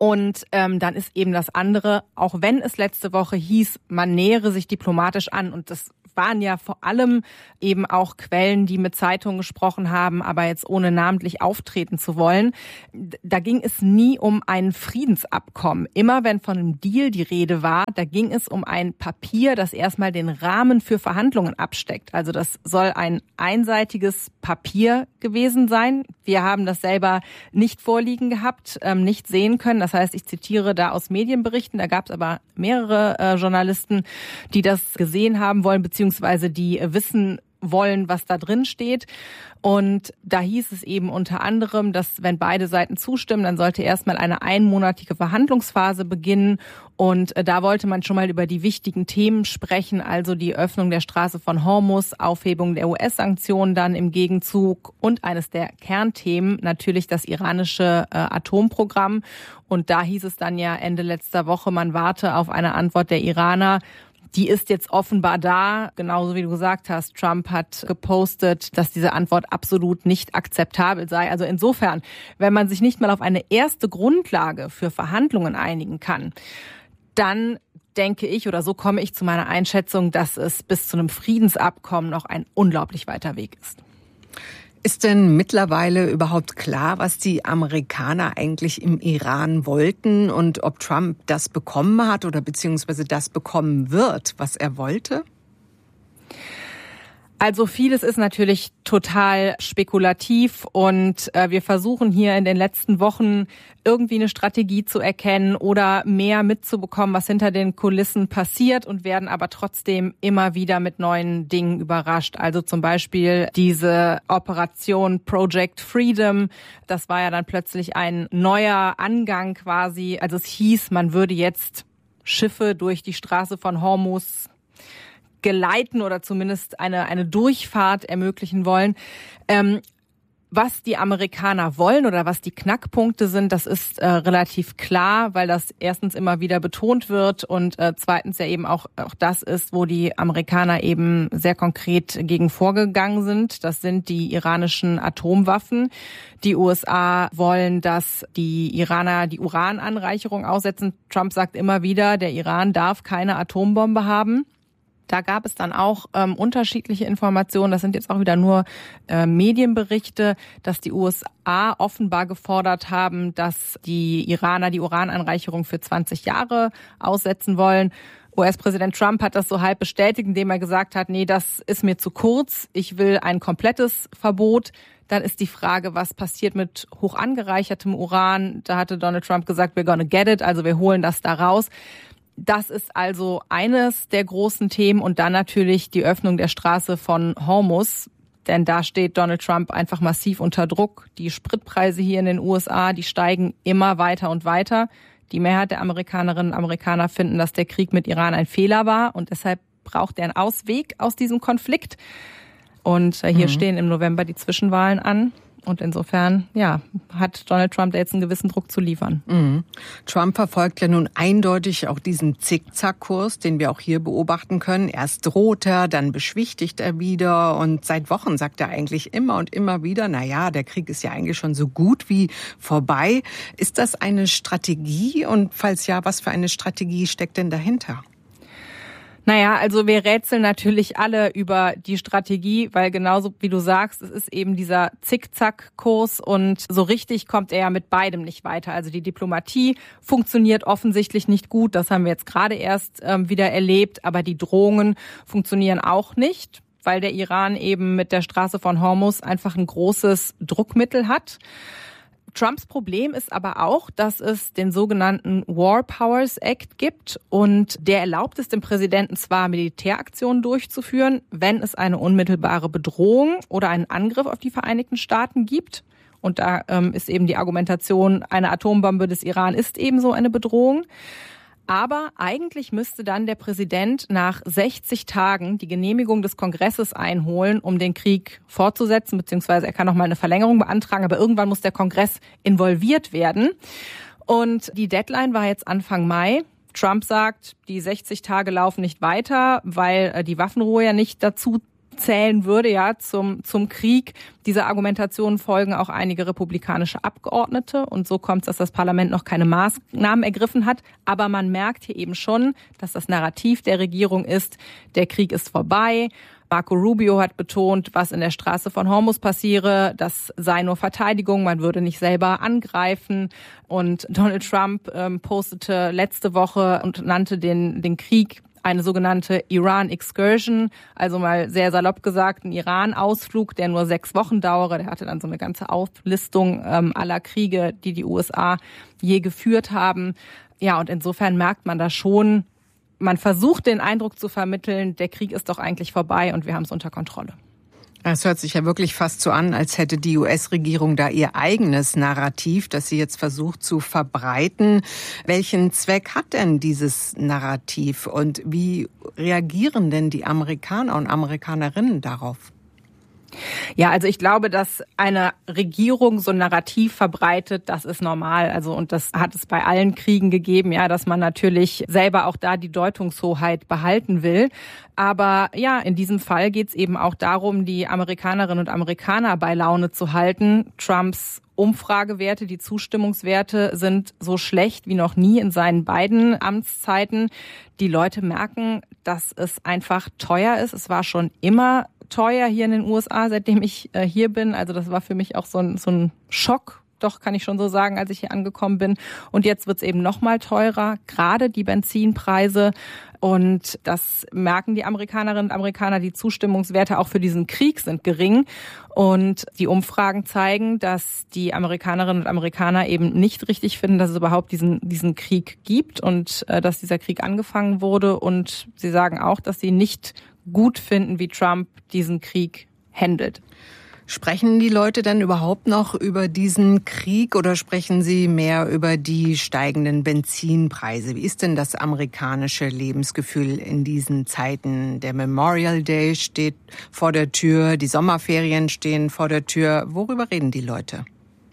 Und ähm, dann ist eben das andere, auch wenn es letzte Woche hieß, man nähere sich diplomatisch an, und das waren ja vor allem eben auch Quellen, die mit Zeitungen gesprochen haben, aber jetzt ohne namentlich auftreten zu wollen. Da ging es nie um ein Friedensabkommen. Immer wenn von einem Deal die Rede war, da ging es um ein Papier, das erstmal den Rahmen für Verhandlungen absteckt. Also das soll ein einseitiges Papier gewesen sein. Wir haben das selber nicht vorliegen gehabt, ähm, nicht sehen können. Das heißt, ich zitiere da aus Medienberichten, da gab es aber mehrere äh, Journalisten, die das gesehen haben wollen, beziehungsweise die äh, wissen wollen, was da drin steht. Und da hieß es eben unter anderem, dass wenn beide Seiten zustimmen, dann sollte erstmal eine einmonatige Verhandlungsphase beginnen. Und da wollte man schon mal über die wichtigen Themen sprechen, also die Öffnung der Straße von Hormuz, Aufhebung der U S-Sanktionen dann im Gegenzug und eines der Kernthemen natürlich das iranische äh, Atomprogramm. Und da hieß es dann ja Ende letzter Woche, man warte auf eine Antwort der Iraner. Die ist jetzt offenbar da, genauso wie du gesagt hast. Trump hat gepostet, dass diese Antwort absolut nicht akzeptabel sei. Also insofern, wenn man sich nicht mal auf eine erste Grundlage für Verhandlungen einigen kann, dann denke ich, oder so komme ich zu meiner Einschätzung, dass es bis zu einem Friedensabkommen noch ein unglaublich weiter Weg ist. Ist denn mittlerweile überhaupt klar, was die Amerikaner eigentlich im Iran wollten und ob Trump das bekommen hat oder beziehungsweise das bekommen wird, was er wollte? Also vieles ist natürlich total spekulativ und äh, wir versuchen hier in den letzten Wochen irgendwie eine Strategie zu erkennen oder mehr mitzubekommen, was hinter den Kulissen passiert, und werden aber trotzdem immer wieder mit neuen Dingen überrascht. Also zum Beispiel diese Operation Project Freedom, das war ja dann plötzlich ein neuer Angang quasi. Also es hieß, man würde jetzt Schiffe durch die Straße von Hormuz geleiten oder zumindest eine eine Durchfahrt ermöglichen wollen. Ähm, was die Amerikaner wollen oder was die Knackpunkte sind, das ist äh, relativ klar, weil das erstens immer wieder betont wird und äh, zweitens ja eben auch auch das ist, wo die Amerikaner eben sehr konkret gegen vorgegangen sind. Das sind die iranischen Atomwaffen. Die U S A wollen, dass die Iraner die Urananreicherung aussetzen. Trump sagt immer wieder, der Iran darf keine Atombombe haben. Da gab es dann auch ähm, unterschiedliche Informationen. Das sind jetzt auch wieder nur äh, Medienberichte, dass die U S A offenbar gefordert haben, dass die Iraner die Urananreicherung für zwanzig Jahre aussetzen wollen. U S-Präsident Trump hat das so halb bestätigt, indem er gesagt hat, nee, das ist mir zu kurz. Ich will ein komplettes Verbot. Dann ist die Frage, was passiert mit hoch angereichertem Uran? Da hatte Donald Trump gesagt, we're gonna get it, also wir holen das da raus. Das ist also eines der großen Themen, und dann natürlich die Öffnung der Straße von Hormuz, denn da steht Donald Trump einfach massiv unter Druck. Die Spritpreise hier in den U S A, die steigen immer weiter und weiter. Die Mehrheit der Amerikanerinnen und Amerikaner finden, dass der Krieg mit Iran ein Fehler war, und deshalb braucht er einen Ausweg aus diesem Konflikt. Und hier mhm. stehen im November die Zwischenwahlen an. Und insofern, ja, hat Donald Trump da jetzt einen gewissen Druck zu liefern. Mhm. Trump verfolgt ja nun eindeutig auch diesen Zickzackkurs, den wir auch hier beobachten können. Erst droht er, dann beschwichtigt er wieder, und seit Wochen sagt er eigentlich immer und immer wieder, na ja, der Krieg ist ja eigentlich schon so gut wie vorbei. Ist das eine Strategie, und falls ja, was für eine Strategie steckt denn dahinter? Naja, also wir rätseln natürlich alle über die Strategie, weil genauso wie du sagst, es ist eben dieser Zickzackkurs, und so richtig kommt er ja mit beidem nicht weiter. Also die Diplomatie funktioniert offensichtlich nicht gut, das haben wir jetzt gerade erst ähm, wieder erlebt, aber die Drohungen funktionieren auch nicht, weil der Iran eben mit der Straße von Hormuz einfach ein großes Druckmittel hat. Trumps Problem ist aber auch, dass es den sogenannten War Powers Act gibt, und der erlaubt es dem Präsidenten zwar, Militäraktionen durchzuführen, wenn es eine unmittelbare Bedrohung oder einen Angriff auf die Vereinigten Staaten gibt. Und da ähm, ist eben die Argumentation, eine Atombombe des Iran ist ebenso eine Bedrohung. Aber eigentlich müsste dann der Präsident nach sechzig Tagen die Genehmigung des Kongresses einholen, um den Krieg fortzusetzen, beziehungsweise er kann noch mal eine Verlängerung beantragen, aber irgendwann muss der Kongress involviert werden. Und die Deadline war jetzt Anfang Mai. Trump sagt, die sechzig Tage laufen nicht weiter, weil die Waffenruhe ja nicht dazu zählen würde, ja, zum, zum Krieg. Dieser Argumentation folgen auch einige republikanische Abgeordnete. Und so kommt es, dass das Parlament noch keine Maßnahmen ergriffen hat. Aber man merkt hier eben schon, dass das Narrativ der Regierung ist, der Krieg ist vorbei. Marco Rubio hat betont, was in der Straße von Hormuz passiere, das sei nur Verteidigung, man würde nicht selber angreifen. Und Donald Trump ähm, postete letzte Woche und nannte den, den Krieg eine sogenannte Iran Excursion, also mal sehr salopp gesagt, ein Iran-Ausflug, der nur sechs Wochen dauere. Der hatte dann so eine ganze Auflistung ähm, aller Kriege, die die U S A je geführt haben. Ja, und insofern merkt man da schon, man versucht den Eindruck zu vermitteln, der Krieg ist doch eigentlich vorbei und wir haben es unter Kontrolle. Es hört sich ja wirklich fast so an, als hätte die U S-Regierung da ihr eigenes Narrativ, das sie jetzt versucht zu verbreiten. Welchen Zweck hat denn dieses Narrativ und wie reagieren denn die Amerikaner und Amerikanerinnen darauf? Ja, also ich glaube, dass eine Regierung so ein Narrativ verbreitet, das ist normal. Also und das hat es bei allen Kriegen gegeben, ja, dass man natürlich selber auch da die Deutungshoheit behalten will. Aber ja, in diesem Fall geht es eben auch darum, die Amerikanerinnen und Amerikaner bei Laune zu halten. Trumps Umfragewerte, die Zustimmungswerte sind so schlecht wie noch nie in seinen beiden Amtszeiten. Die Leute merken, dass es einfach teuer ist. Es war schon immer teuer hier in den U S A, seitdem ich äh, hier bin. Also das war für mich auch so ein, so ein Schock, doch kann ich schon so sagen, als ich hier angekommen bin. Und jetzt wird es eben noch mal teurer, gerade die Benzinpreise. Und das merken die Amerikanerinnen und Amerikaner. Die Zustimmungswerte auch für diesen Krieg sind gering. Und die Umfragen zeigen, dass die Amerikanerinnen und Amerikaner eben nicht richtig finden, dass es überhaupt diesen, diesen Krieg gibt und äh, dass dieser Krieg angefangen wurde. Und sie sagen auch, dass sie nicht gut finden, wie Trump diesen Krieg handelt. Sprechen die Leute denn überhaupt noch über diesen Krieg oder sprechen sie mehr über die steigenden Benzinpreise? Wie ist denn das amerikanische Lebensgefühl in diesen Zeiten? Der Memorial Day steht vor der Tür, die Sommerferien stehen vor der Tür. Worüber reden die Leute?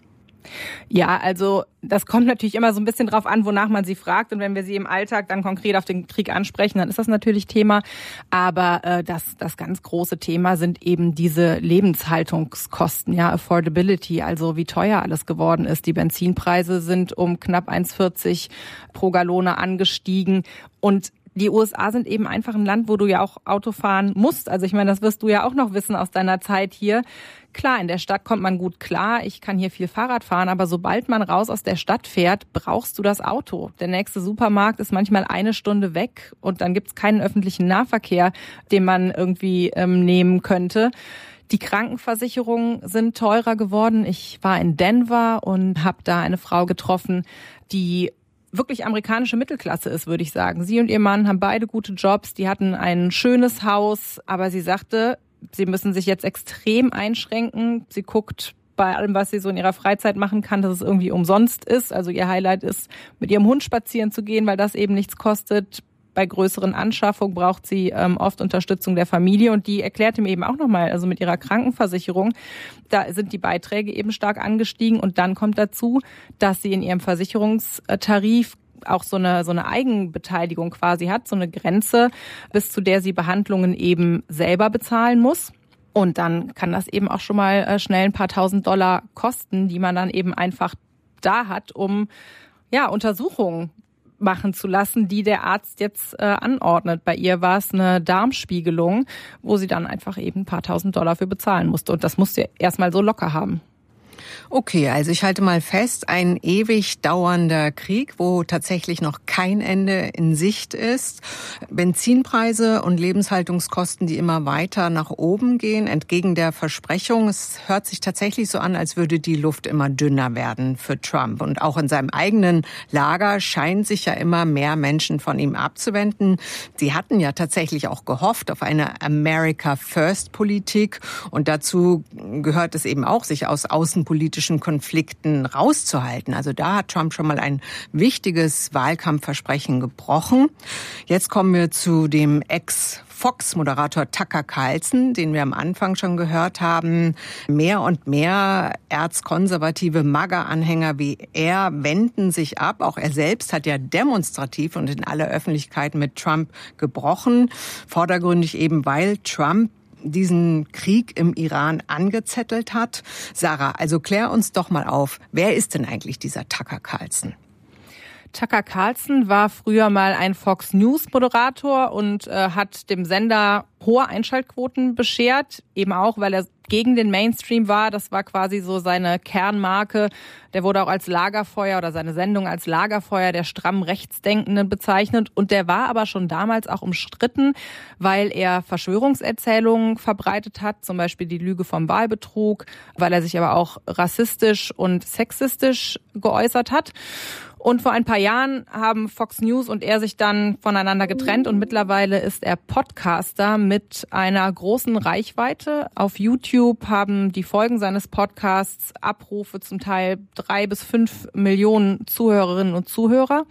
Ja, also das kommt natürlich immer so ein bisschen drauf an, wonach man sie fragt. Und wenn wir sie im Alltag dann konkret auf den Krieg ansprechen, dann ist das natürlich Thema. Aber äh, das, das ganz große Thema sind eben diese Lebenshaltungskosten, ja, Affordability, also wie teuer alles geworden ist. Die Benzinpreise sind um knapp eins Komma vierzig pro Gallone angestiegen. Und die U S A sind eben einfach ein Land, wo du ja auch Auto fahren musst. Also ich meine, das wirst du ja auch noch wissen aus deiner Zeit hier. Klar, in der Stadt kommt man gut klar. Ich kann hier viel Fahrrad fahren, aber sobald man raus aus der Stadt fährt, brauchst du das Auto. Der nächste Supermarkt ist manchmal eine Stunde weg und dann gibt's keinen öffentlichen Nahverkehr, den man irgendwie ähm, nehmen könnte. Die Krankenversicherungen sind teurer geworden. Ich war in Denver und habe da eine Frau getroffen, die wirklich amerikanische Mittelklasse ist, würde ich sagen. Sie und ihr Mann haben beide gute Jobs, die hatten ein schönes Haus, aber sie sagte, sie müssen sich jetzt extrem einschränken. Sie guckt bei allem, was sie so in ihrer Freizeit machen kann, dass es irgendwie umsonst ist. Also ihr Highlight ist, mit ihrem Hund spazieren zu gehen, weil das eben nichts kostet. Bei größeren Anschaffungen braucht sie ähm, oft Unterstützung der Familie und die erklärte mir eben auch nochmal, also mit ihrer Krankenversicherung, da sind die Beiträge eben stark angestiegen und dann kommt dazu, dass sie in ihrem Versicherungstarif auch so eine so eine Eigenbeteiligung quasi hat, so eine Grenze, bis zu der sie Behandlungen eben selber bezahlen muss. Und dann kann das eben auch schon mal äh, schnell ein paar tausend Dollar kosten, die man dann eben einfach da hat, um ja Untersuchungen machen zu lassen, die der Arzt jetzt äh, anordnet. Bei ihr war es eine Darmspiegelung, wo sie dann einfach eben ein paar tausend Dollar für bezahlen musste. Und das musste sie erstmal so locker haben. Okay, also ich halte mal fest, ein ewig dauernder Krieg, wo tatsächlich noch kein Ende in Sicht ist. Benzinpreise und Lebenshaltungskosten, die immer weiter nach oben gehen, entgegen der Versprechung. Es hört sich tatsächlich so an, als würde die Luft immer dünner werden für Trump. Und auch in seinem eigenen Lager scheinen sich ja immer mehr Menschen von ihm abzuwenden. Sie hatten ja tatsächlich auch gehofft auf eine America First Politik. Und dazu gehört es eben auch, sich aus außenpolitischen Konflikten rauszuhalten. Also da hat Trump schon mal ein wichtiges Wahlkampfversprechen gebrochen. Jetzt kommen wir zu dem Ex-Fox-Moderator Tucker Carlson, den wir am Anfang schon gehört haben. Mehr und mehr erzkonservative MAGA-Anhänger wie er wenden sich ab. Auch er selbst hat ja demonstrativ und in aller Öffentlichkeit mit Trump gebrochen. Vordergründig eben, weil Trump diesen Krieg im Iran angezettelt hat. Sarah, also klär uns doch mal auf, wer ist denn eigentlich dieser Tucker Carlson? Tucker Carlson war früher mal ein Fox News Moderator und äh, hat dem Sender hohe Einschaltquoten beschert, eben auch, weil er gegen den Mainstream war. Das war quasi so seine Kernmarke. Der wurde auch als Lagerfeuer oder seine Sendung als Lagerfeuer der stramm Rechtsdenkenden bezeichnet. Und der war aber schon damals auch umstritten, weil er Verschwörungserzählungen verbreitet hat, zum Beispiel die Lüge vom Wahlbetrug, weil er sich aber auch rassistisch und sexistisch geäußert hat. Und vor ein paar Jahren haben Fox News und er sich dann voneinander getrennt und mittlerweile ist er Podcaster mit einer großen Reichweite. Auf YouTube haben die Folgen seines Podcasts Abrufe zum Teil drei bis fünf Millionen Zuhörerinnen und Zuhörer.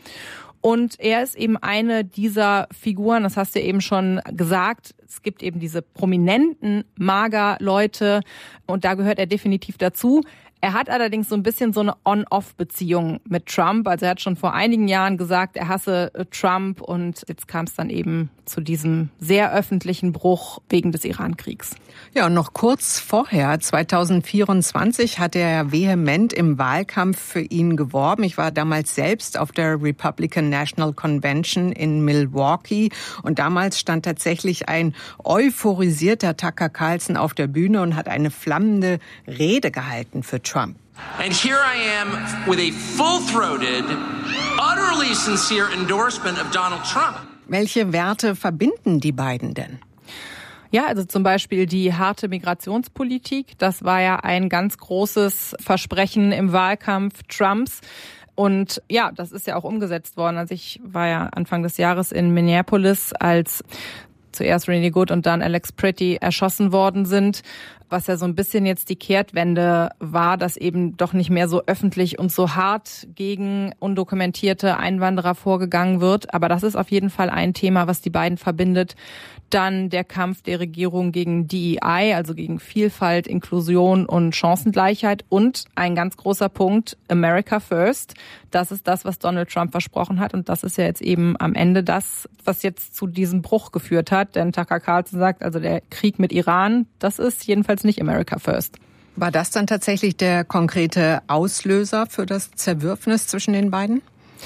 Und er ist eben eine dieser Figuren, das hast du eben schon gesagt, es gibt eben diese prominenten MAGA-Leute und da gehört er definitiv dazu. Er hat allerdings so ein bisschen so eine On-Off-Beziehung mit Trump. Also er hat schon vor einigen Jahren gesagt, er hasse Trump und jetzt kam es dann eben zu diesem sehr öffentlichen Bruch wegen des Iran-Kriegs. Ja, und noch kurz vorher, zwanzig vierundzwanzig, hat er vehement im Wahlkampf für ihn geworben. Ich war damals selbst auf der Republican National Convention in Milwaukee und damals stand tatsächlich ein euphorisierter Tucker Carlson auf der Bühne und hat eine flammende Rede gehalten für Trump. And here I am with a full-throated, utterly sincere endorsement of Donald Trump. Welche Werte verbinden die beiden denn? Ja, also zum Beispiel die harte Migrationspolitik. Das war ja ein ganz großes Versprechen im Wahlkampf Trumps. Und ja, das ist ja auch umgesetzt worden. Also ich war ja Anfang des Jahres in Minneapolis, als zuerst Renee Good und dann Alex Pretty erschossen worden sind. Was ja so ein bisschen jetzt die Kehrtwende war, dass eben doch nicht mehr so öffentlich und so hart gegen undokumentierte Einwanderer vorgegangen wird. Aber das ist auf jeden Fall ein Thema, was die beiden verbindet. Dann der Kampf der Regierung gegen D E I, also gegen Vielfalt, Inklusion und Chancengleichheit. Und ein ganz großer Punkt, America First. Das ist das, was Donald Trump versprochen hat. Und das ist ja jetzt eben am Ende das, was jetzt zu diesem Bruch geführt hat. Denn Tucker Carlson sagt, also der Krieg mit Iran, das ist jedenfalls nicht America First. War das dann tatsächlich der konkrete Auslöser für das Zerwürfnis zwischen den beiden?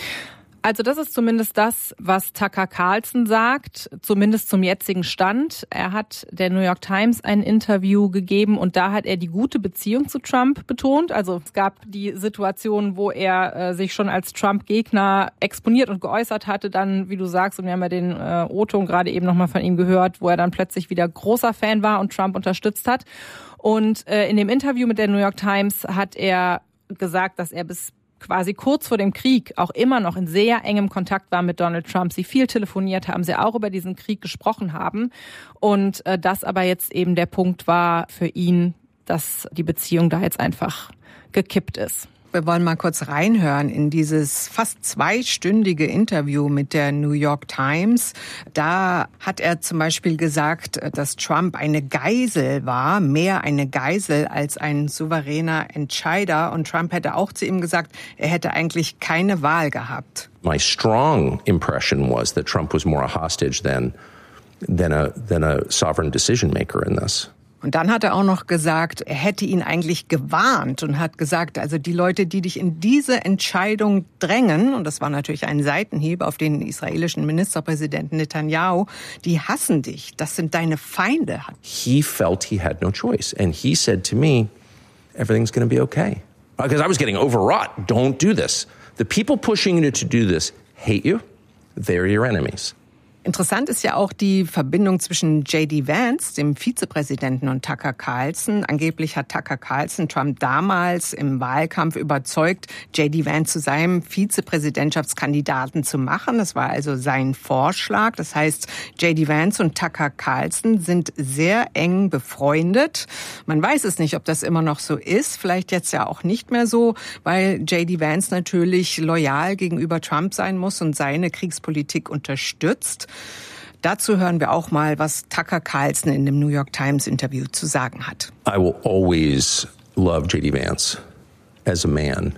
Also das ist zumindest das, was Tucker Carlson sagt, zumindest zum jetzigen Stand. Er hat der New York Times ein Interview gegeben und da hat er die gute Beziehung zu Trump betont. Also es gab die Situation, wo er äh, sich schon als Trump-Gegner exponiert und geäußert hatte. Dann, wie du sagst, und wir haben ja den äh, O-Ton gerade eben nochmal von ihm gehört, wo er dann plötzlich wieder großer Fan war und Trump unterstützt hat. Und äh, in dem Interview mit der New York Times hat er gesagt, dass er bis quasi kurz vor dem Krieg auch immer noch in sehr engem Kontakt war mit Donald Trump. Sie viel telefoniert haben, sie auch über diesen Krieg gesprochen haben. Und äh, das aber jetzt eben der Punkt war für ihn, dass die Beziehung da jetzt einfach gekippt ist. Wir wollen mal kurz reinhören in dieses fast zweistündige Interview mit der New York Times. Da hat er zum Beispiel gesagt, dass Trump eine Geisel war, mehr eine Geisel als ein souveräner Entscheider. Und Trump hätte auch zu ihm gesagt, er hätte eigentlich keine Wahl gehabt. My strong impression was that Trump was more a hostage than, than a, than a sovereign decision maker in this. Und dann hat er auch noch gesagt, er hätte ihn eigentlich gewarnt und hat gesagt, also die Leute, die dich in diese Entscheidung drängen, und das war natürlich ein Seitenhieb auf den israelischen Ministerpräsidenten Netanyahu, die hassen dich, das sind deine Feinde. He felt he had no choice and he said to me, everything's going to be okay. Because I was getting overwrought. Don't do this. The people pushing you to do this hate you. They're your enemies. Interessant ist ja auch die Verbindung zwischen J D Vance, dem Vizepräsidenten, und Tucker Carlson. Angeblich hat Tucker Carlson Trump damals im Wahlkampf überzeugt, J D Vance zu seinem Vizepräsidentschaftskandidaten zu machen. Das war also sein Vorschlag. Das heißt, J D Vance und Tucker Carlson sind sehr eng befreundet. Man weiß es nicht, ob das immer noch so ist. Vielleicht jetzt ja auch nicht mehr so, weil J D Vance natürlich loyal gegenüber Trump sein muss und seine Kriegspolitik unterstützt. Dazu hören wir auch mal, was Tucker Carlson in dem New York Times Interview zu sagen hat. I will always love J D Vance as a man.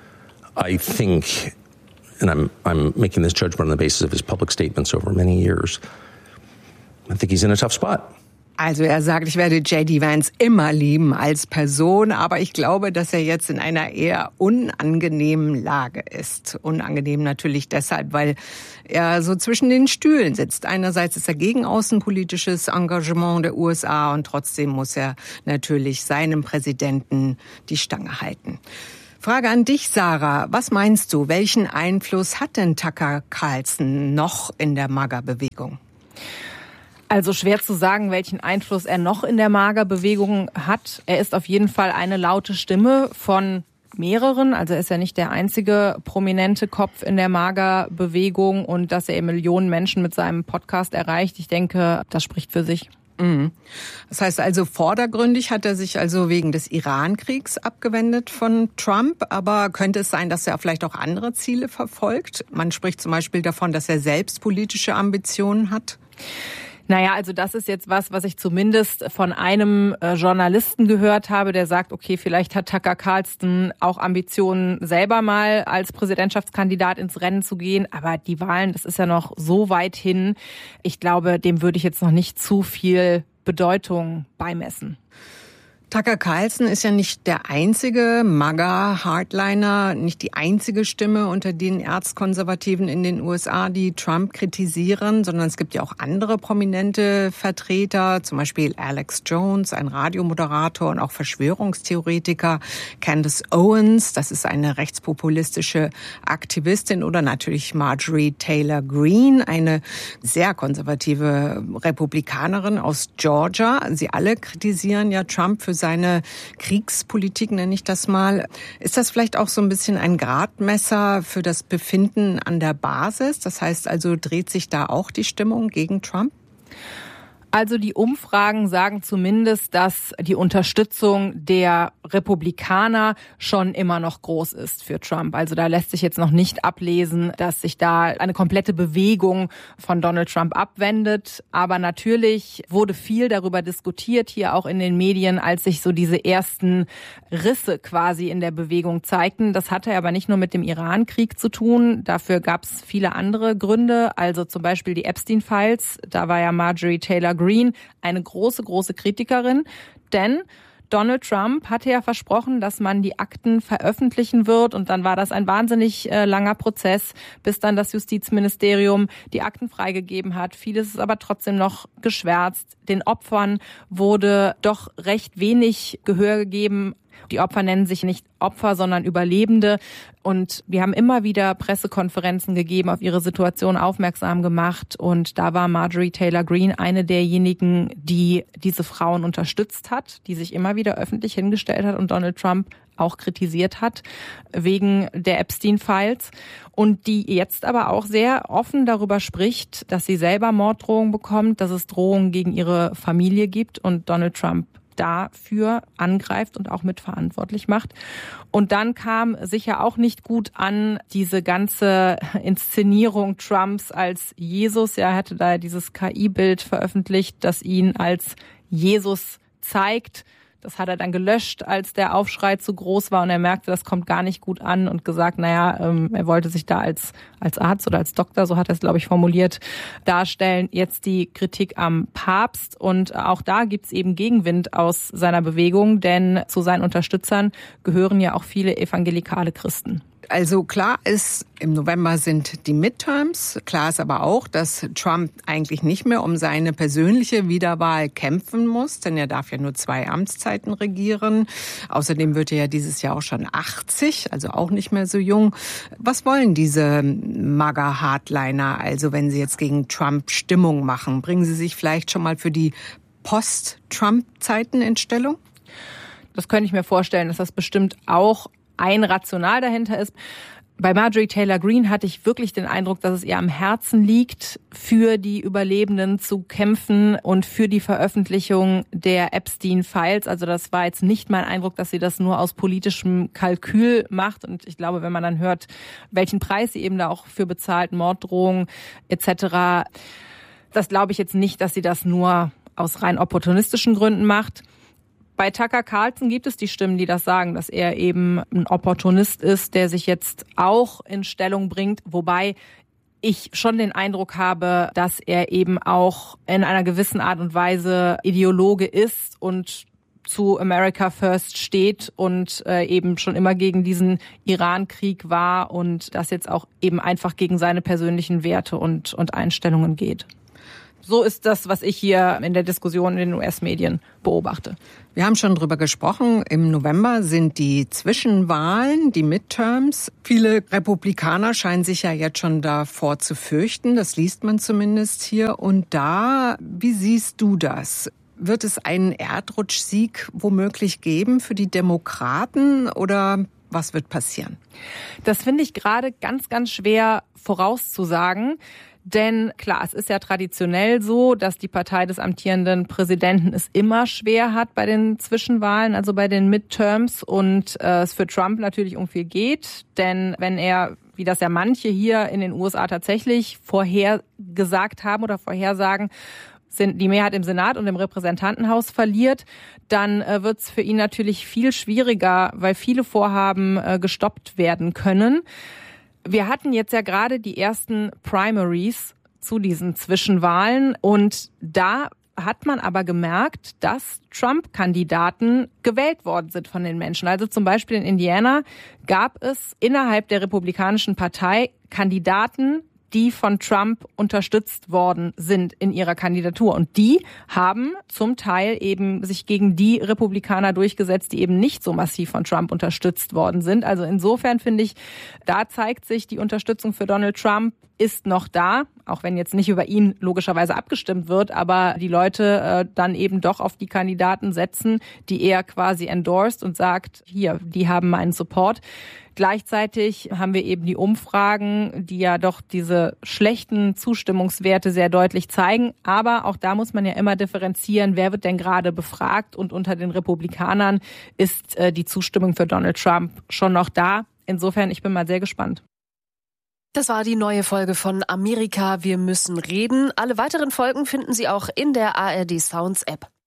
I think, and I'm I'm making this judgment on the basis of his public statements over many years, I think he's in a tough spot. Also er sagt, ich werde J D Vance immer lieben als Person, aber ich glaube, dass er jetzt in einer eher unangenehmen Lage ist. Unangenehm natürlich deshalb, weil er so zwischen den Stühlen sitzt. Einerseits ist er gegen außenpolitisches Engagement der U S A und trotzdem muss er natürlich seinem Präsidenten die Stange halten. Frage an dich, Sarah. Was meinst du, welchen Einfluss hat denn Tucker Carlson noch in der MAGA-Bewegung? Also schwer zu sagen, welchen Einfluss er noch in der MAGA-Bewegung hat. Er ist auf jeden Fall eine laute Stimme von mehreren. Also er ist ja nicht der einzige prominente Kopf in der MAGA-Bewegung und dass er Millionen Menschen mit seinem Podcast erreicht. Ich denke, das spricht für sich. Mhm. Das heißt also, vordergründig hat er sich also wegen des Iran-Kriegs abgewendet von Trump. Aber könnte es sein, dass er vielleicht auch andere Ziele verfolgt? Man spricht zum Beispiel davon, dass er selbst politische Ambitionen hat. Naja, also das ist jetzt was, was ich zumindest von einem äh, Journalisten gehört habe, der sagt, okay, vielleicht hat Tucker Carlson auch Ambitionen, selber mal als Präsidentschaftskandidat ins Rennen zu gehen. Aber die Wahlen, das ist ja noch so weit hin. Ich glaube, dem würde ich jetzt noch nicht zu viel Bedeutung beimessen. Tucker Carlson ist ja nicht der einzige MAGA-Hardliner, nicht die einzige Stimme unter den Erzkonservativen in den U S A, die Trump kritisieren, sondern es gibt ja auch andere prominente Vertreter, zum Beispiel Alex Jones, ein Radiomoderator und auch Verschwörungstheoretiker, Candace Owens, das ist eine rechtspopulistische Aktivistin, oder natürlich Marjorie Taylor Greene, eine sehr konservative Republikanerin aus Georgia. Sie alle kritisieren ja Trump für seine Kriegspolitik, nenne ich das mal. Ist das vielleicht auch so ein bisschen ein Gradmesser für das Befinden an der Basis? Das heißt also, dreht sich da auch die Stimmung gegen Trump? Also die Umfragen sagen zumindest, dass die Unterstützung der Republikaner schon immer noch groß ist für Trump. Also da lässt sich jetzt noch nicht ablesen, dass sich da eine komplette Bewegung von Donald Trump abwendet. Aber natürlich wurde viel darüber diskutiert, hier auch in den Medien, als sich so diese ersten Risse quasi in der Bewegung zeigten. Das hatte aber nicht nur mit dem Iran-Krieg zu tun. Dafür gab es viele andere Gründe. Also zum Beispiel die Epstein-Files. Da war ja Marjorie Taylor Greene eine große, große Kritikerin, denn Donald Trump hatte ja versprochen, dass man die Akten veröffentlichen wird, und dann war das ein wahnsinnig äh, langer Prozess, bis dann das Justizministerium die Akten freigegeben hat. Vieles ist aber trotzdem noch geschwärzt. Den Opfern wurde doch recht wenig Gehör gegeben. Die Opfer nennen sich nicht Opfer, sondern Überlebende. Und wir haben immer wieder Pressekonferenzen gegeben, auf ihre Situation aufmerksam gemacht. Und da war Marjorie Taylor Greene eine derjenigen, die diese Frauen unterstützt hat, die sich immer wieder öffentlich hingestellt hat und Donald Trump auch kritisiert hat wegen der Epstein-Files. Und die jetzt aber auch sehr offen darüber spricht, dass sie selber Morddrohungen bekommt, dass es Drohungen gegen ihre Familie gibt und Donald Trump dafür angreift und auch mitverantwortlich macht. Und dann kam sicher auch nicht gut an diese ganze Inszenierung Trumps als Jesus. Er hatte da dieses K I-Bild veröffentlicht, das ihn als Jesus zeigt. Das hat er dann gelöscht, als der Aufschrei zu groß war und er merkte, das kommt gar nicht gut an, und gesagt, naja, ähm, er wollte sich da als als Arzt oder als Doktor, so hat er es, glaube ich, formuliert, darstellen. Jetzt die Kritik am Papst, und auch da gibt's eben Gegenwind aus seiner Bewegung, denn zu seinen Unterstützern gehören ja auch viele evangelikale Christen. Also klar ist, im November sind die Midterms. Klar ist aber auch, dass Trump eigentlich nicht mehr um seine persönliche Wiederwahl kämpfen muss, denn er darf ja nur zwei Amtszeiten regieren. Außerdem wird er ja dieses Jahr auch schon achtzig, also auch nicht mehr so jung. Was wollen diese MAGA-Hardliner, also wenn sie jetzt gegen Trump Stimmung machen? Bringen sie sich vielleicht schon mal für die Post-Trump-Zeiten in Stellung? Das könnte ich mir vorstellen, dass das bestimmt auch ein Rational dahinter ist. Bei Marjorie Taylor Greene hatte ich wirklich den Eindruck, dass es ihr am Herzen liegt, für die Überlebenden zu kämpfen und für die Veröffentlichung der Epstein-Files. Also das war jetzt nicht mein Eindruck, dass sie das nur aus politischem Kalkül macht. Und ich glaube, wenn man dann hört, welchen Preis sie eben da auch für bezahlt, Morddrohungen et cetera, das glaube ich jetzt nicht, dass sie das nur aus rein opportunistischen Gründen macht. Bei Tucker Carlson gibt es die Stimmen, die das sagen, dass er eben ein Opportunist ist, der sich jetzt auch in Stellung bringt. Wobei ich schon den Eindruck habe, dass er eben auch in einer gewissen Art und Weise Ideologe ist und zu America First steht und äh, eben schon immer gegen diesen Iran-Krieg war und das jetzt auch eben einfach gegen seine persönlichen Werte und, und Einstellungen geht. So ist das, was ich hier in der Diskussion in den U S-Medien beobachte. Wir haben schon drüber gesprochen. Im November sind die Zwischenwahlen, die Midterms. Viele Republikaner scheinen sich ja jetzt schon davor zu fürchten. Das liest man zumindest hier und da. Wie siehst du das? Wird es einen Erdrutschsieg womöglich geben für die Demokraten oder was wird passieren? Das finde ich gerade ganz, ganz schwer vorauszusagen. Denn klar, es ist ja traditionell so, dass die Partei des amtierenden Präsidenten es immer schwer hat bei den Zwischenwahlen, also bei den Midterms und äh, es für Trump natürlich um viel geht. Denn wenn er, wie das ja manche hier in den U S A tatsächlich vorhergesagt haben oder vorhersagen, sind die Mehrheit im Senat und im Repräsentantenhaus verliert, dann äh, wird es für ihn natürlich viel schwieriger, weil viele Vorhaben äh, gestoppt werden können. Wir hatten jetzt ja gerade die ersten Primaries zu diesen Zwischenwahlen und da hat man aber gemerkt, dass Trump-Kandidaten gewählt worden sind von den Menschen. Also zum Beispiel in Indiana gab es innerhalb der Republikanischen Partei Kandidaten, die von Trump unterstützt worden sind in ihrer Kandidatur. Und die haben zum Teil eben sich gegen die Republikaner durchgesetzt, die eben nicht so massiv von Trump unterstützt worden sind. Also insofern finde ich, da zeigt sich, die Unterstützung für Donald Trump ist noch da, auch wenn jetzt nicht über ihn logischerweise abgestimmt wird, aber die Leute äh, dann eben doch auf die Kandidaten setzen, die er quasi endorsed und sagt, hier, die haben meinen Support. Gleichzeitig haben wir eben die Umfragen, die ja doch diese schlechten Zustimmungswerte sehr deutlich zeigen. Aber auch da muss man ja immer differenzieren, wer wird denn gerade befragt. Und unter den Republikanern ist äh, die Zustimmung für Donald Trump schon noch da. Insofern, ich bin mal sehr gespannt. Das war die neue Folge von Amerika, wir müssen reden. Alle weiteren Folgen finden Sie auch in der A R D Sounds App.